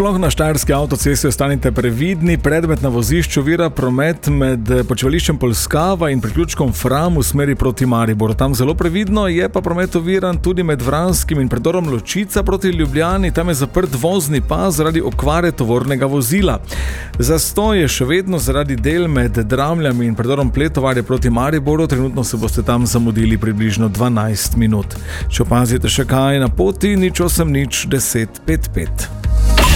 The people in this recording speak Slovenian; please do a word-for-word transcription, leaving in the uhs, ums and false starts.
Sploh na štajerski avtocesti ostanite previdni, predmet na vozišču vira promet med počivališčem Polskava in priključkom Fram v smeri proti Mariboru. Tam zelo previdno, je pa promet oviran tudi med Vranskim in predorom Ločica proti Ljubljani, tam je zaprt vozni pas zaradi okvare tovornega vozila. Zastoj je še vedno zaradi del med Dramljami in predorom Pletovarje proti Mariboru, trenutno se boste tam zamudili približno dvanajst minut. Če opazite še kaj na poti, nič osem nič deset pet pet.